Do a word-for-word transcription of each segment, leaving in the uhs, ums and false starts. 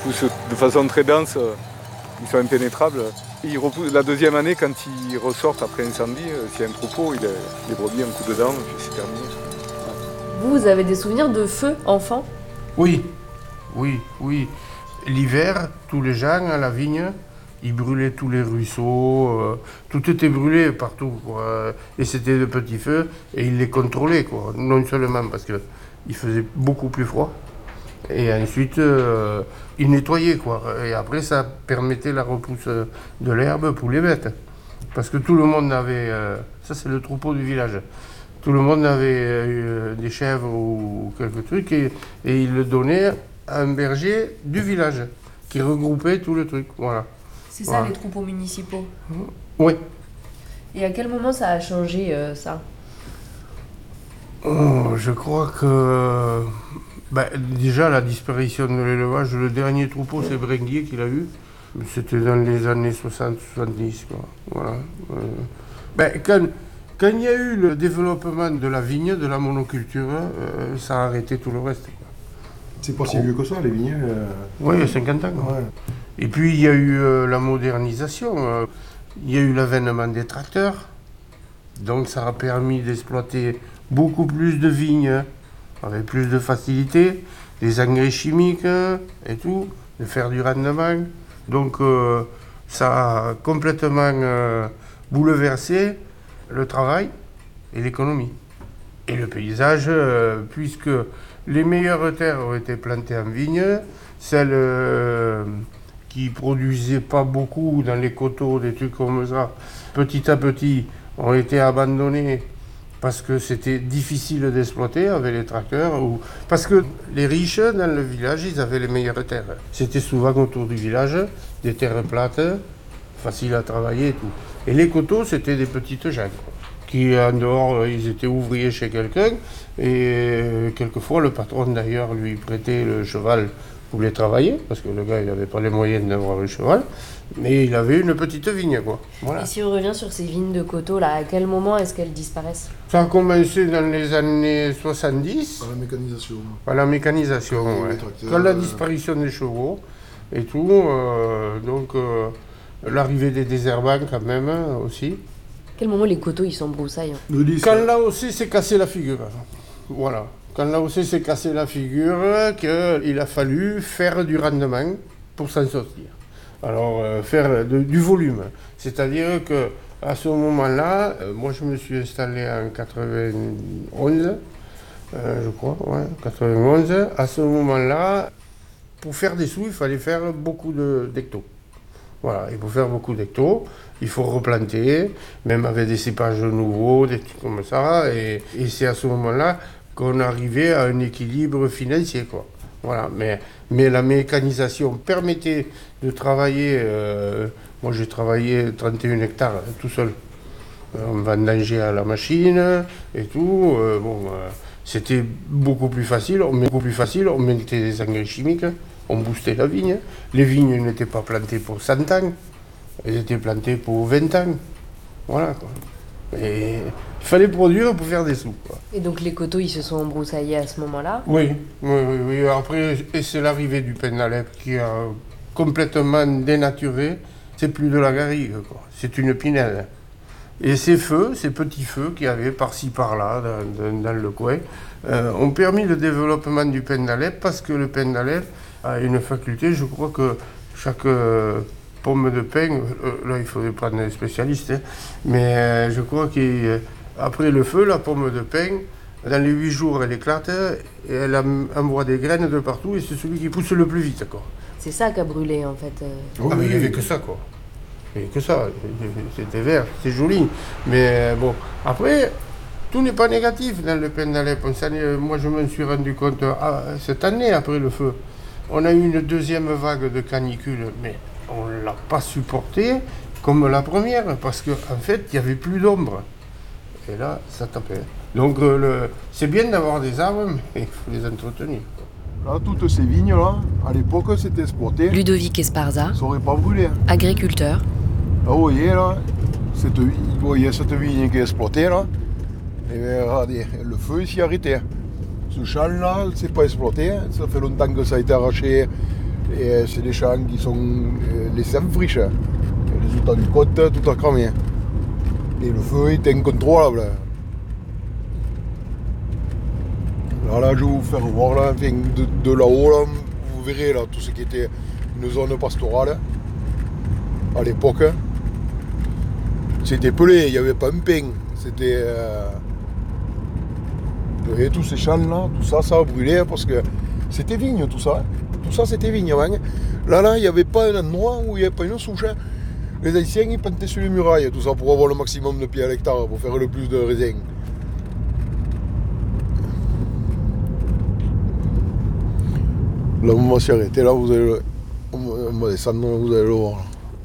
repoussent de façon très dense, ils sont impénétrables. Ils repoussent, la deuxième année, quand ils ressortent après incendie, s'il y a un troupeau, il a, les brebis un coup dedans et puis c'est terminé. Vous, vous avez des souvenirs de feu, enfant? Oui, oui, oui. L'hiver, tous les gens à la vigne, ils brûlaient tous les ruisseaux, euh, tout était brûlé partout, quoi. Et c'était de petits feux, et ils les contrôlaient, quoi. Non seulement parce qu'il faisait beaucoup plus froid, et ensuite euh, ils nettoyaient, quoi. Et après, ça permettait la repousse de l'herbe pour les bêtes. Parce que tout le monde avait... Euh, ça, c'est le troupeau du village. Tout le monde avait euh, des chèvres ou quelques trucs, et, et ils le donnaient à un berger du village, qui regroupait tout le truc, voilà. C'est ça, voilà. Les troupeaux municipaux? Oui. Et à quel moment ça a changé, euh, ça? Oh, je crois que... Ben, déjà, la disparition de l'élevage, le dernier troupeau, c'est Bringuier qui l'a eu. C'était dans les années soixante soixante-dix, quoi. Voilà. Euh, ben, quand, quand il y a eu le développement de la vigne, de la monoculture, euh, ça a arrêté tout le reste. C'est pas si vieux que ça, les vignes. Euh... Oui, il y a cinquante ans. Ouais. Et puis, il y a eu euh, la modernisation. Euh, il y a eu l'avènement des tracteurs. Donc, ça a permis d'exploiter beaucoup plus de vignes, avec plus de facilité, des engrais chimiques et tout, de faire du rendement. Donc, euh, ça a complètement euh, bouleversé le travail et l'économie. Et le paysage, euh, puisque les meilleures terres ont été plantées en vigne, celles euh, qui produisaient pas beaucoup dans les coteaux, des trucs comme ça, petit à petit, ont été abandonnées parce que c'était difficile d'exploiter avec les tracteurs, ou parce que les riches dans le village, ils avaient les meilleures terres. C'était souvent autour du village, des terres plates, faciles à travailler et tout. Et les coteaux, c'était des petites gens qui, en dehors, ils étaient ouvriers chez quelqu'un, et quelquefois, le patron, d'ailleurs, lui prêtait le cheval pour les travailler, parce que le gars, il n'avait pas les moyens d'avoir un cheval, mais il avait une petite vigne, quoi. Voilà. Et si on revient sur ces vignes de coteaux, là, à quel moment est-ce qu'elles disparaissent? Ça a commencé dans les années soixante-dix. Par la mécanisation. Par la mécanisation, Quand ouais. tracteurs, Quand la euh... disparition des chevaux et tout, euh, donc euh, l'arrivée des désherbants quand même aussi. À quel moment les coteaux, ils s'embroussaillent? Quand l'A O C s'est cassé la figure, voilà. Quand l'A O C s'est cassé la figure, qu'il a fallu faire du rendement pour s'en sortir. Alors, euh, faire de, du volume. C'est-à-dire que à ce moment-là, euh, moi je me suis installé en quatre-vingt-onze, euh, je crois, ouais, quatre-vingt-onze. À ce moment-là, pour faire des sous, il fallait faire beaucoup de, d'hectos. Voilà, et pour faire beaucoup d'hectos, il faut replanter, même avec des cépages nouveaux, des trucs comme ça. Et, et c'est à ce moment-là qu'on arrivait à un équilibre financier, quoi. Voilà, mais, mais la mécanisation permettait de travailler. Euh, moi, j'ai travaillé trente et un hectares tout seul. Euh, on vendangeait à la machine et tout. Euh, bon, euh, c'était beaucoup plus facile. On met beaucoup plus facile. On mettait des engrais chimiques. On boostait la vigne. Les vignes n'étaient pas plantées pour cent ans. Elles étaient plantées pour vingt ans. Voilà, quoi. Et il fallait produire pour faire des sous, quoi. Et donc les coteaux, ils se sont embroussaillés à ce moment-là? Oui, oui, oui, oui. Après, et c'est l'arrivée du Penalep qui a complètement dénaturé. C'est plus de la garrigue, quoi. C'est une pinède. Et ces feux, ces petits feux qu'il y avait par-ci par-là, dans, dans, dans le coin, euh, ont permis le développement du Penalep parce que le Penalep a une faculté, je crois que chaque... Euh, pomme de pin, euh, là il faudrait prendre un spécialiste, hein, mais euh, je crois qu'après le feu, la pomme de pin, dans les huit jours elle éclate et elle envoie des graines de partout et c'est celui qui pousse le plus vite, quoi. C'est ça qui a brûlé en fait. Euh... Oh, ah mais il n'y avait que ça, quoi. Il n'y avait que ça, c'était vert, c'était joli, mais bon, après, tout n'est pas négatif dans le Penalep. Moi je me suis rendu compte ah, cette année après le feu, on a eu une deuxième vague de canicule, mais on ne l'a pas supporté comme la première, parce qu'en en fait, il n'y avait plus d'ombre. Et là, ça tapait. Donc, euh, le... c'est bien d'avoir des arbres, mais il faut les entretenir. Là, toutes ces vignes-là, à l'époque, c'était exploité. Ludovic Esparza, ça n'aurait pas brûlé. Hein. Agriculteur. Là, vous voyez, là, cette, vous voyez cette vigne qui est exploitée, là. Et bien, regardez, le feu, il s'y est arrêté. Ce champ-là, c'est pas exploité. Ça fait longtemps que ça a été arraché Et c'est des champs qui sont euh, laissés en friche. Les résultats du côte, tout a cramé. Et le feu est incontrôlable. Là, là, je vais vous faire voir là, enfin, de, de là-haut, là, vous verrez là, tout ce qui était une zone pastorale. À l'époque, c'était pelé, il n'y avait pas un pain. C'était. Euh... Vous voyez, tous ces champs là, tout ça, ça a brûlé parce que c'était vigne tout ça. Tout ça c'était vigne avant. Là, là, il n'y avait pas un endroit où il n'y avait pas une souche. Les Haïtiens, ils plantaient sur les murailles, tout ça pour avoir le maximum de pieds à l'hectare, pour faire le plus de raisins. Là, on va s'y arrêter, là, vous allez le... On va descendre, vous allez le voir. Là.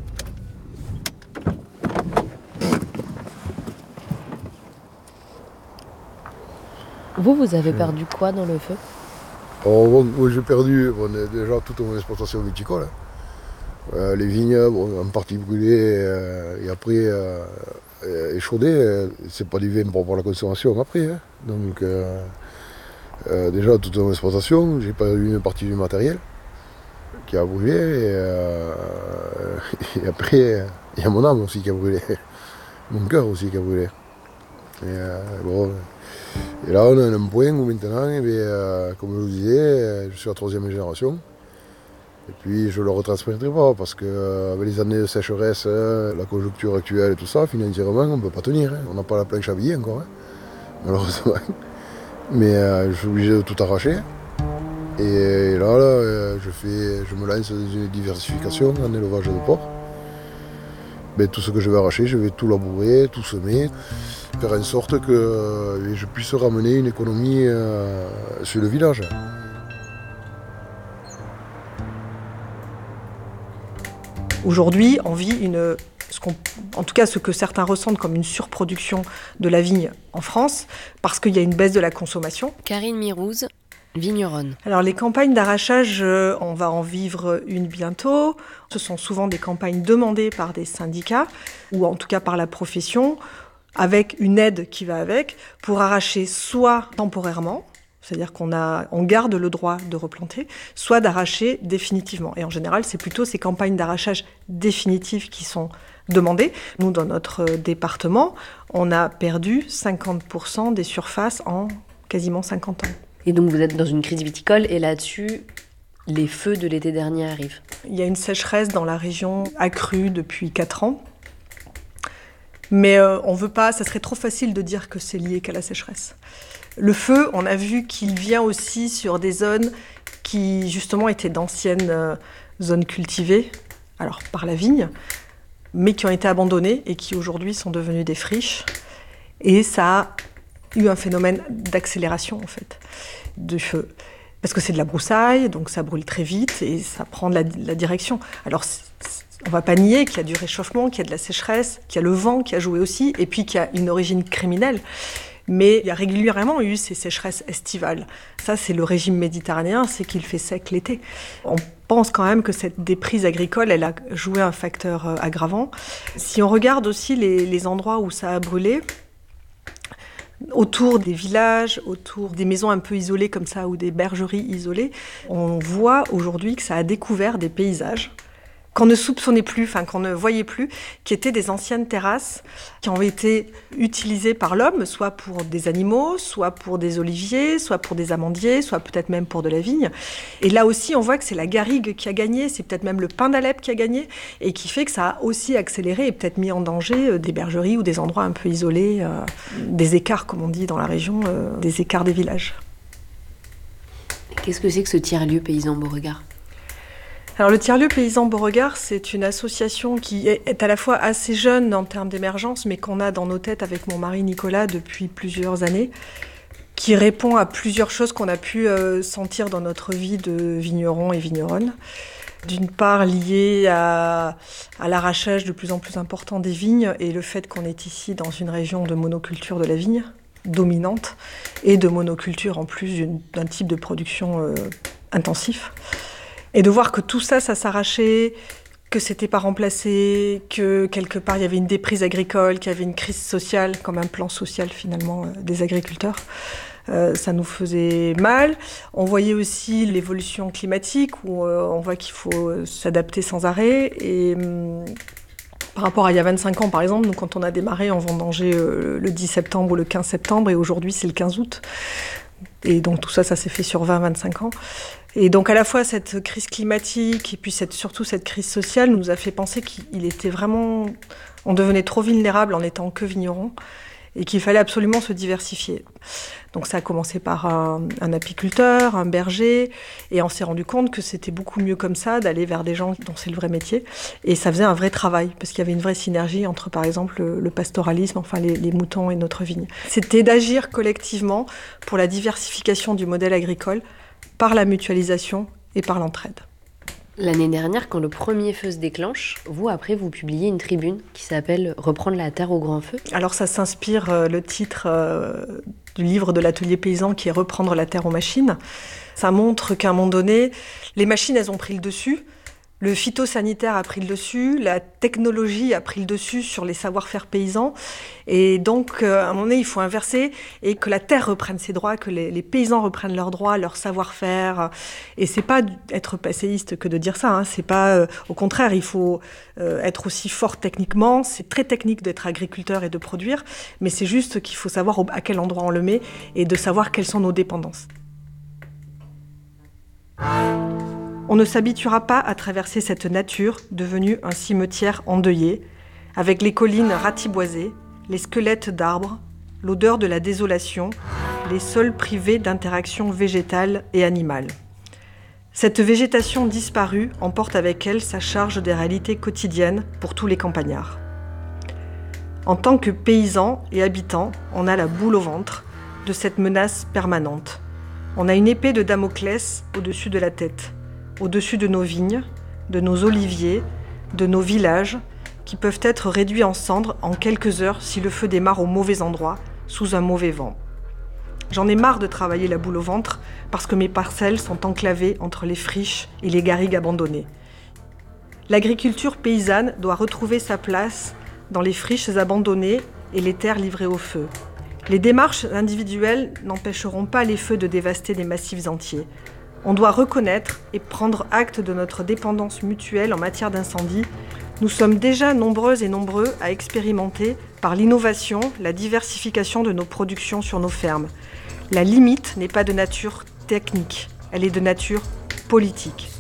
Vous, vous avez perdu quoi dans le feu? Oh, bon, moi, j'ai perdu bon, déjà toute mon exploitation viticole. Hein. Euh, les vignes, bon, en partie brûlées euh, et après euh, échaudées. Euh, c'est pas du vin pour la consommation après. Hein. Donc, euh, euh, déjà toute mon exploitation, j'ai perdu une partie du matériel qui a brûlé. Et, euh, et après, il y a mon âme aussi qui a brûlé. Mon cœur aussi qui a brûlé. Et, euh, bon, et là, on a un point où maintenant, eh bien, euh, comme je vous disais, je suis la troisième génération. Et puis, je ne le retransmettrai pas parce qu'avec euh, les années de sécheresse, euh, la conjoncture actuelle et tout ça, financièrement, on ne peut pas tenir. Hein. On n'a pas la planche à billets encore, hein, malheureusement. Mais euh, je suis obligé de tout arracher. Et là, là euh, je, fais, je me lance dans une diversification en élevage de porc. Ben, tout ce que je vais arracher, je vais tout labourer, tout semer, faire en sorte que euh, je puisse ramener une économie euh, sur le village. Aujourd'hui, on vit une, ce qu'on, en tout cas ce que certains ressentent comme une surproduction de la vigne en France, parce qu'il y a une baisse de la consommation. Karine Mirouz, vigneronne. Alors les campagnes d'arrachage, on va en vivre une bientôt. Ce sont souvent des campagnes demandées par des syndicats, ou en tout cas par la profession, avec une aide qui va avec, pour arracher soit temporairement, c'est-à-dire qu'on a, on garde le droit de replanter, soit d'arracher définitivement. Et en général, c'est plutôt ces campagnes d'arrachage définitives qui sont demandées. Nous, dans notre département, on a perdu cinquante pour cent des surfaces en quasiment cinquante ans. Et donc vous êtes dans une crise viticole et là-dessus, les feux de l'été dernier arrivent. Il y a une sécheresse dans la région accrue depuis quatre ans. Mais euh, on veut pas, ça serait trop facile de dire que c'est lié qu'à la sécheresse. Le feu, on a vu qu'il vient aussi sur des zones qui justement étaient d'anciennes euh, zones cultivées, alors par la vigne, mais qui ont été abandonnées et qui aujourd'hui sont devenues des friches. Et ça a eu un phénomène d'accélération en fait du feu. Parce que c'est de la broussaille, donc ça brûle très vite et ça prend de la, de la direction. Alors c'est, c'est, on ne va pas nier qu'il y a du réchauffement, qu'il y a de la sécheresse, qu'il y a le vent qui a joué aussi, et puis qu'il y a une origine criminelle. Mais il y a régulièrement eu ces sécheresses estivales. Ça, c'est le régime méditerranéen, c'est qu'il fait sec l'été. On pense quand même que cette déprise agricole, elle a joué un facteur aggravant. Si on regarde aussi les, les endroits où ça a brûlé, autour des villages, autour des maisons un peu isolées comme ça, ou des bergeries isolées, on voit aujourd'hui que ça a découvert des paysages qu'on ne soupçonnait plus, enfin qu'on ne voyait plus, qui étaient des anciennes terrasses qui ont été utilisées par l'homme, soit pour des animaux, soit pour des oliviers, soit pour des amandiers, soit peut-être même pour de la vigne. Et là aussi, on voit que c'est la garrigue qui a gagné, c'est peut-être même le pin d'Alep qui a gagné, et qui fait que ça a aussi accéléré et peut-être mis en danger des bergeries ou des endroits un peu isolés, euh, des écarts, comme on dit dans la région, euh, des écarts des villages. Qu'est-ce que c'est que ce tiers-lieu paysan Beauregard ? Alors le Tiers-lieu paysan Beauregard, c'est une association qui est à la fois assez jeune en termes d'émergence, mais qu'on a dans nos têtes avec mon mari Nicolas depuis plusieurs années, qui répond à plusieurs choses qu'on a pu euh, sentir dans notre vie de vigneron et vigneronne. D'une part liée à, à l'arrachage de plus en plus important des vignes et le fait qu'on est ici dans une région de monoculture de la vigne dominante et de monoculture en plus d'un type de production euh, intensif. Et de voir que tout ça, ça s'arrachait, que c'était pas remplacé, que quelque part il y avait une déprise agricole, qu'il y avait une crise sociale, comme un plan social finalement euh, des agriculteurs. euh, ça nous faisait mal. On voyait aussi l'évolution climatique où euh, on voit qu'il faut s'adapter sans arrêt. Et hum, par rapport à il y a vingt-cinq ans, par exemple, nous, quand on a démarré, on vendangeait euh, le dix septembre ou le quinze septembre, et aujourd'hui, c'est le quinze août. Et donc tout ça, ça s'est fait sur vingt à vingt-cinq ans. Et donc à la fois cette crise climatique et puis cette, surtout cette crise sociale nous a fait penser qu'il était vraiment... On devenait trop vulnérable en étant que vigneron et qu'il fallait absolument se diversifier. Donc ça a commencé par un, un apiculteur, un berger, et on s'est rendu compte que c'était beaucoup mieux comme ça, d'aller vers des gens dont c'est le vrai métier. Et ça faisait un vrai travail, parce qu'il y avait une vraie synergie entre, par exemple, le, le pastoralisme, enfin les, les moutons et notre vigne. C'était d'agir collectivement pour la diversification du modèle agricole par la mutualisation et par l'entraide. L'année dernière, quand le premier feu se déclenche, vous, après, vous publiez une tribune qui s'appelle « Reprendre la terre au grand feu ». Alors ça s'inspire, euh, le titre euh, du livre de l'atelier paysan qui est « Reprendre la terre aux machines ». Ça montre qu'à un moment donné, les machines, elles ont pris le dessus. Le phytosanitaire a pris le dessus, la technologie a pris le dessus sur les savoir-faire paysans. Et donc, euh, à un moment donné, il faut inverser et que la terre reprenne ses droits, que les, les paysans reprennent leurs droits, leur savoir-faire. Et c'est pas être passéiste que de dire ça. Hein. C'est pas, euh, au contraire, il faut euh, être aussi fort techniquement. C'est très technique d'être agriculteur et de produire, mais c'est juste qu'il faut savoir à quel endroit on le met et de savoir quelles sont nos dépendances. On ne s'habituera pas à traverser cette nature devenue un cimetière endeuillé, avec les collines ratiboisées, les squelettes d'arbres, l'odeur de la désolation, les sols privés d'interaction végétale et animale. Cette végétation disparue emporte avec elle sa charge des réalités quotidiennes pour tous les campagnards. En tant que paysans et habitants, on a la boule au ventre de cette menace permanente. On a une épée de Damoclès au-dessus de la tête, au-dessus de nos vignes, de nos oliviers, de nos villages, qui peuvent être réduits en cendres en quelques heures si le feu démarre au mauvais endroit, sous un mauvais vent. J'en ai marre de travailler la boule au ventre parce que mes parcelles sont enclavées entre les friches et les garrigues abandonnées. L'agriculture paysanne doit retrouver sa place dans les friches abandonnées et les terres livrées au feu. Les démarches individuelles n'empêcheront pas les feux de dévaster des massifs entiers. On doit reconnaître et prendre acte de notre dépendance mutuelle en matière d'incendie. Nous sommes déjà nombreuses et nombreux à expérimenter par l'innovation, la diversification de nos productions sur nos fermes. La limite n'est pas de nature technique, elle est de nature politique.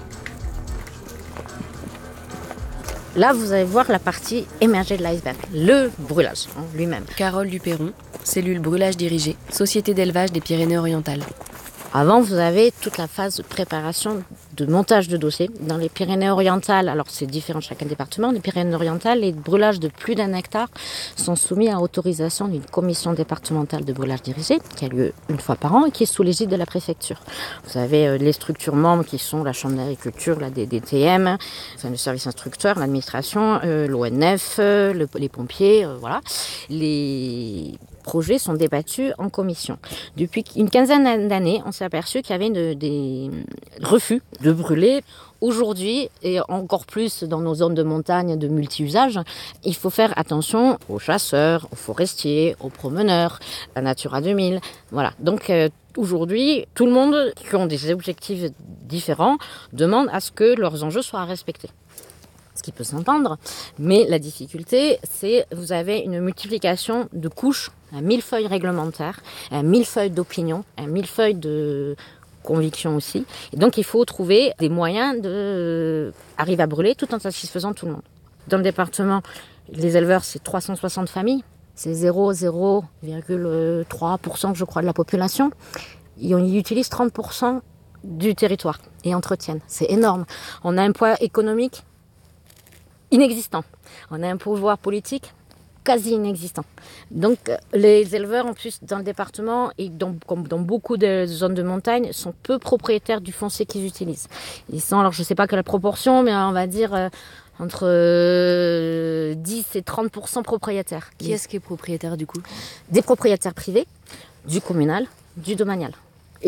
Là, vous allez voir la partie émergée de l'iceberg, le brûlage hein, lui-même. Carole Duperron, cellule brûlage dirigée, société d'élevage des Pyrénées-Orientales. Avant, vous avez toute la phase de préparation, de montage de dossier. Dans les Pyrénées-Orientales, alors c'est différent de chacun département, les Pyrénées-Orientales, les brûlages de plus d'un hectare sont soumis à autorisation d'une commission départementale de brûlage dirigé, qui a lieu une fois par an et qui est sous l'égide de la préfecture. Vous avez les structures membres qui sont la Chambre d'agriculture, la D D T M, enfin, le service instructeur, l'administration, euh, l'O N F, euh, le, les pompiers, euh, voilà. Les projets sont débattus en commission. Depuis une quinzaine d'années, on s'est aperçu qu'il y avait de, des refus de brûler. Aujourd'hui, et encore plus dans nos zones de montagne de multi-usages, il faut faire attention aux chasseurs, aux forestiers, aux promeneurs, à Natura deux mille. Voilà. Donc euh, aujourd'hui, tout le monde qui ont des objectifs différents demande à ce que leurs enjeux soient respectés. Ce qui peut s'entendre, mais la difficulté, c'est que vous avez une multiplication de couches, un millefeuille réglementaire, un millefeuille d'opinion, un millefeuille de conviction aussi. Et donc, il faut trouver des moyens d'arriver à brûler tout en satisfaisant tout le monde. Dans le département, les éleveurs, c'est trois cent soixante familles. C'est zéro virgule trois pour cent, je crois, de la population. Ils utilisent trente pour cent du territoire et entretiennent. C'est énorme. On a un poids économique inexistant. On a un pouvoir politique quasi inexistant. Donc les éleveurs, en plus, dans le département et dans, comme dans beaucoup de zones de montagne, sont peu propriétaires du foncier qu'ils utilisent. Ils sont, alors je ne sais pas quelle proportion, mais on va dire euh, entre euh, dix et trente pour cent propriétaires. Qui est-ce qui est propriétaire du coup ? Des propriétaires privés, du communal, du domanial. Et donc,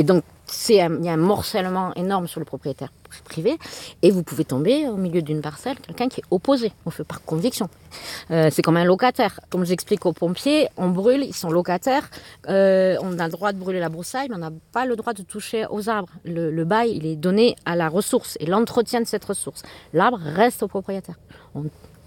c'est un, il y a un morcellement énorme sur le propriétaire privé et vous pouvez tomber au milieu d'une parcelle, quelqu'un qui est opposé au feu par conviction. Euh, c'est comme un locataire. Comme j'explique aux pompiers, on brûle, ils sont locataires, euh, on a le droit de brûler la broussaille, mais on n'a pas le droit de toucher aux arbres. Le, le bail, il est donné à la ressource et l'entretien de cette ressource. L'arbre reste au propriétaire. On...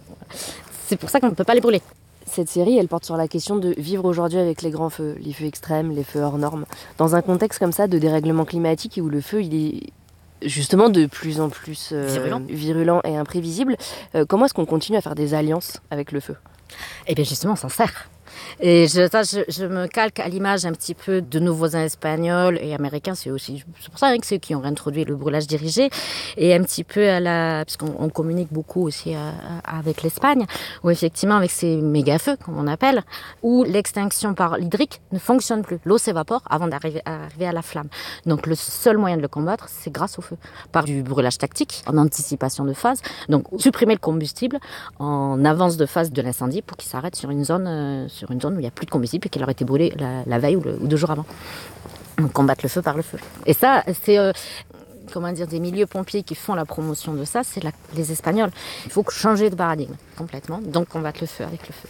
C'est pour ça qu'on ne peut pas les brûler. Cette série, elle porte sur la question de vivre aujourd'hui avec les grands feux, les feux extrêmes, les feux hors normes. Dans un contexte comme ça de dérèglement climatique où le feu, il est justement de plus en plus euh, virulent. virulent et imprévisible, euh, comment est-ce qu'on continue à faire des alliances avec le feu ? Eh bien justement, on s'en sert. Et je, ça, je, je me calque à l'image un petit peu de nos voisins espagnols et américains. C'est aussi, c'est pour ça hein, que c'est eux qui ont réintroduit le brûlage dirigé et un petit peu à la, parce qu'on on communique beaucoup aussi à, à, avec l'Espagne, où effectivement avec ces méga feux, comme on appelle, où l'extinction par l'hydrique ne fonctionne plus. L'eau s'évapore avant d'arriver à, arriver à la flamme. Donc le seul moyen de le combattre, c'est grâce au feu, par du brûlage tactique, en anticipation de phase. Donc supprimer le combustible en avance de phase de l'incendie pour qu'il s'arrête sur une zone. Euh, sur une zone où il n'y a plus de combustible et qu'elle aurait été brûlée la, la veille ou, le, ou deux jours avant. Donc combattre le feu par le feu. Et ça, c'est euh, comment dire, des milieux pompiers qui font la promotion de ça, c'est la, les Espagnols. Il faut changer de paradigme complètement, donc combattre le feu avec le feu.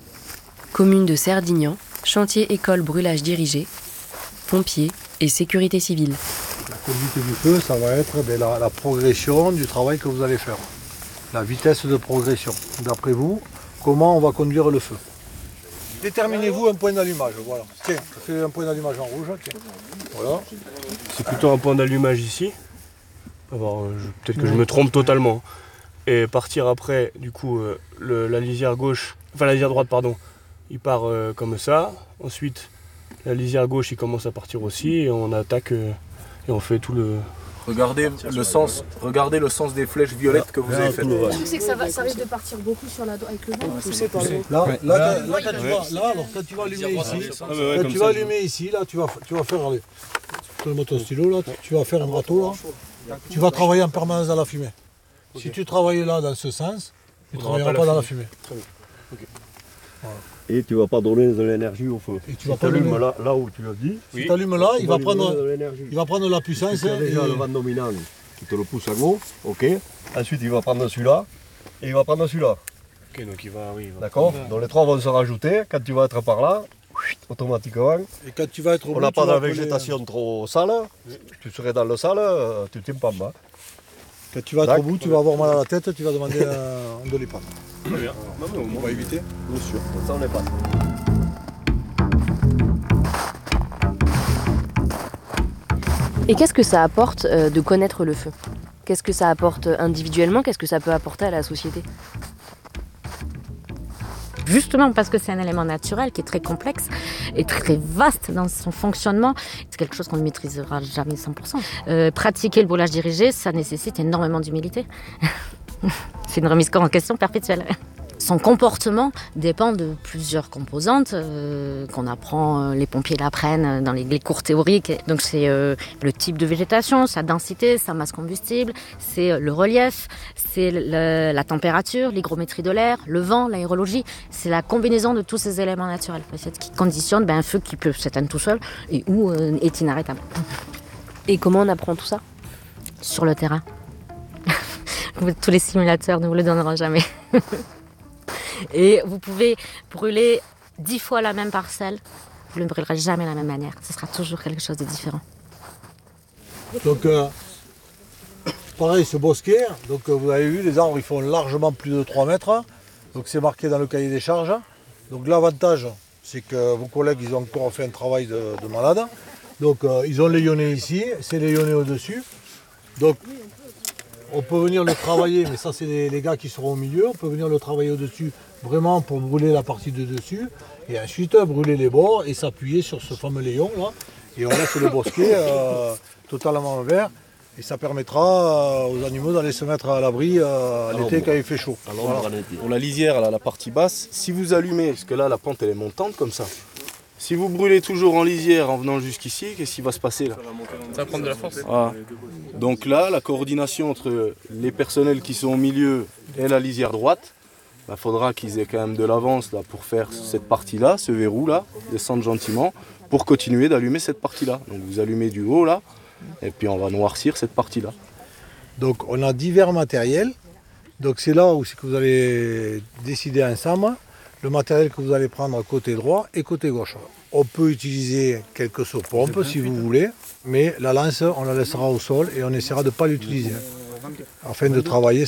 Commune de Cerdignan, chantier école brûlage dirigé, pompiers et sécurité civile. La conduite du feu, ça va être ben, la, la progression du travail que vous allez faire. La vitesse de progression. D'après vous, comment on va conduire le feu? Déterminez-vous un point d'allumage, voilà. Tiens, ça fait un point d'allumage en rouge, tiens. Voilà. C'est plutôt un point d'allumage ici. Alors, euh, je- peut-être que je me trompe totalement. Et partir après, du coup, euh, le- la lisière gauche, enfin la lisière droite, pardon, il part euh, comme ça. Ensuite, la lisière gauche, il commence à partir aussi, et on attaque euh, et on fait tout le. Regardez le sens, regardez le sens des flèches violettes que vous avez faites. Le truc, c'est que ça, va, ça risque de partir beaucoup sur la, avec le vent. Poussé par le vent. Là, là, là, là, quand tu vas, là, alors, quand tu vas allumer ici, Ah, bah ouais, quand comme tu ça, vas je- allumer ici, là, tu vas, tu vas faire, allez, donne-moi ton stylo, là, tu vas faire un râteau, là. Tu vas travailler en permanence dans la fumée. Si tu travailles là, dans ce sens, tu ne On aura travailleras pas pas la dans la fumée. fumée. Et tu vas pas donner de l'énergie au feu. Et tu Si vas tu pas allumes donner- là, là où tu l'as dit, Si tu allumes là, tu il vas va lui prendre, donner de l'énergie. il va prendre la puissance. Tu as et- déjà le vent dominant qui te le pousse à gauche, ok. Ensuite il va prendre celui-là et il va prendre celui-là. Ok, donc il va, oui, il va D'accord. prendre- Donc les trois vont se rajouter. Quand tu vas être par là, automatiquement, Et quand tu vas être au on bout, n'a tu pas vas de appeler- végétation trop sale. Tu serais dans le sale, euh, tu tiens pas mal. Quand tu vas être Tac. au bout, tu vas avoir mal à la tête, tu vas demander un, un doliprane. Très bien. Non, mais au On moins, va éviter. Bien sûr. Ça on n'est pas. Et qu'est-ce que ça apporte euh, de connaître le feu ? Qu'est-ce que ça apporte individuellement ? Qu'est-ce que ça peut apporter à la société ? Justement parce que c'est un élément naturel qui est très complexe et très vaste dans son fonctionnement, c'est quelque chose qu'on ne maîtrisera jamais cent pour cent. Euh, pratiquer le brûlage dirigé, ça nécessite énormément d'humilité. C'est une remise en question perpétuelle. Son comportement dépend de plusieurs composantes euh, qu'on apprend, euh, les pompiers l'apprennent dans les, les cours théoriques. Donc c'est euh, le type de végétation, sa densité, sa masse combustible, c'est euh, le relief, c'est le- la température, l'hygrométrie de l'air, le vent, l'aérologie. C'est la combinaison de tous ces éléments naturels en fait, qui conditionnent ben, un feu qui peut s'éteindre tout seul et ou euh, est inarrêtable. Et comment on apprend tout ça ? Sur le terrain. Tous les simulateurs ne vous le donneront jamais. Et vous pouvez brûler dix fois la même parcelle, vous ne brûlerez jamais de la même manière. Ce sera toujours quelque chose de différent. Donc, euh, pareil, ce bosquet, donc euh, vous avez vu, les arbres ils font largement plus de trois mètres. Donc c'est marqué dans le cahier des charges. Donc l'avantage, c'est que vos collègues ils ont encore fait un travail de, de malade. Donc euh, ils ont layonné ici, c'est layonné au-dessus. Donc on peut venir le travailler, mais ça c'est les, les gars qui seront au milieu. On peut venir le travailler au-dessus vraiment pour brûler la partie de dessus. Et ensuite brûler les bords et s'appuyer sur ce fameux layon là. Et on laisse le bosquet euh, totalement vert. Et ça permettra euh, aux animaux d'aller se mettre à l'abri euh, l'été quand il fait chaud. Voilà. Pour la lisière, là, la partie basse, si vous allumez, parce que là la pente elle est montante comme ça, si vous brûlez toujours en lisière en venant jusqu'ici, qu'est-ce qui va se passer là? Ça va prendre de la force. Voilà. Donc là, la coordination entre les personnels qui sont au milieu et la lisière droite, il faudra qu'ils aient quand même de l'avance là, pour faire cette partie-là, ce verrou-là, descendre gentiment, pour continuer d'allumer cette partie-là. Donc vous allumez du haut là, Et puis on va noircir cette partie-là. Donc on a divers matériels. Donc c'est là où c'est que vous allez décider ensemble le matériel que vous allez prendre côté droit et côté gauche. On peut utiliser quelques sauts-pompes si vous voulez, mais la lance on la laissera au sol et on essaiera de ne pas l'utiliser afin de travailler